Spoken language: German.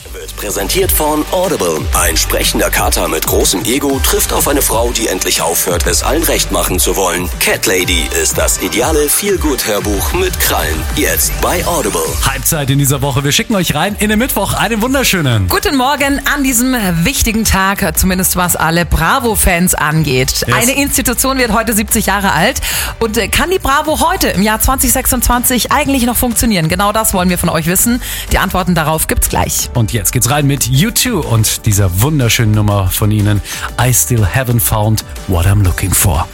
Wird präsentiert von Audible. Ein sprechender Kater mit großem Ego trifft auf eine Frau, die endlich aufhört, es allen recht machen zu wollen. Cat Lady ist das ideale Feel-Good-Hörbuch mit Krallen. Jetzt bei Audible. Halbzeit in dieser Woche. Wir schicken euch rein in den Mittwoch. Einen wunderschönen. Guten Morgen an diesem wichtigen Tag, zumindest was alle Bravo-Fans angeht. Yes. Eine Institution wird heute 70 Jahre alt. Und kann die Bravo heute im Jahr 2026 eigentlich noch funktionieren? Genau das wollen wir von euch wissen. Die Antworten darauf gibt's gleich. Und jetzt geht's rein mit U2 und dieser wunderschönen Nummer von ihnen. I still haven't found what I'm looking for.